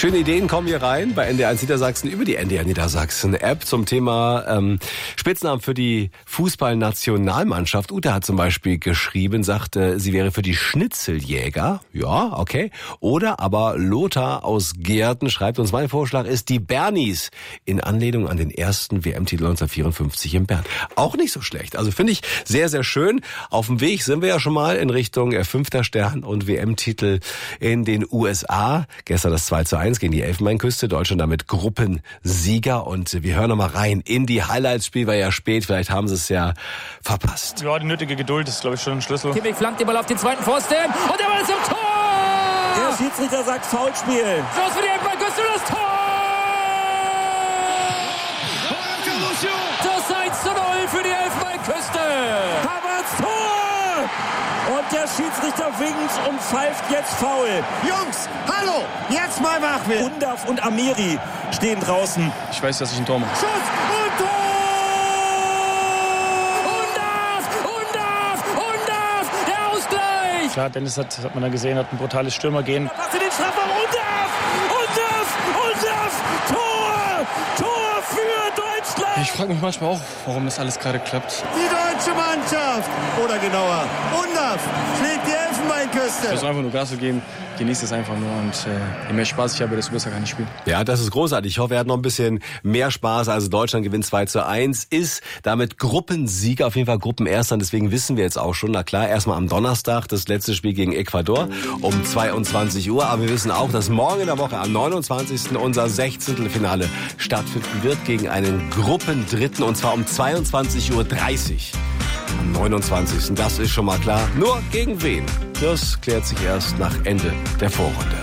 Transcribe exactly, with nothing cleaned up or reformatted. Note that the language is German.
Schöne Ideen kommen hier rein bei N D R eins Niedersachsen über die N D R Niedersachsen App zum Thema ähm, Spitznamen für die Fußballnationalmannschaft. Ute hat zum Beispiel geschrieben, sagte, sie wäre für die Schnitzeljäger. Ja, okay. Oder aber Lothar aus Gehrten schreibt uns, mein Vorschlag ist die Bernies in Anlehnung an den ersten W M-Titel neunzehnhundertvierundfünfzig in Bern. Auch nicht so schlecht. Also finde ich sehr, sehr schön. Auf dem Weg sind wir ja schon mal in Richtung fünfter Stern und W M-Titel in den U S A. Gestern das zwei zu eins gegen die Elfenbeinküste. Deutschland damit Gruppensieger. Und wir hören noch mal rein in die Highlights. Spiel war ja spät. Vielleicht haben sie es ja verpasst. Ja, die nötige Geduld ist, glaube ich, schon ein Schlüssel. Kimmich flankt den Ball auf den zweiten Pfosten. Und der Ball ist im Tor! Der Schiedsrichter sagt Foulspiel. Los für die Elfenbeinküste und das Tor! Das eins zu null für die Elfenbeinküste. Havertz Tor! Und der Schiedsrichter winkt und pfeift jetzt Foul. Jungs, hallo, jetzt mal wach werden. Undaf und Amiri stehen draußen. Ich weiß, dass ich ein Tor mache. Schuss und Tor! Undaf, Undaf, Undaf, der Ausgleich. Klar, Dennis hat, hat man da gesehen, hat ein brutales Stürmergehen. Passt in den Strafraum. Undaf, Undaf, Undaf, Tor! Tor für Deutschland! Ich frage mich manchmal auch, warum das alles gerade klappt. Die deutsche Mannschaft, oder genauer, Undaf schlägt die Elfenbeinküste. Ich versuche einfach nur Gas zu geben, genieße es einfach nur und äh, je mehr Spaß ich habe, desto besser kann ich spielen. Ja, das ist großartig. Ich hoffe, er hat noch ein bisschen mehr Spaß. Also Deutschland gewinnt zwei zu eins, ist damit Gruppensieger, auf jeden Fall Gruppenerster. Deswegen wissen wir jetzt auch schon, na klar, erstmal am Donnerstag das letzte Spiel gegen Ecuador um zweiundzwanzig Uhr. Aber wir wissen auch, dass morgen in der Woche am neunundzwanzigsten unser sechzehnte Finale stattfinden wird gegen einen Gruppendritten und zwar um zweiundzwanzig Uhr dreißig. Am neunundzwanzigsten Das ist schon mal klar. Nur gegen wen? Das klärt sich erst nach Ende der Vorrunde.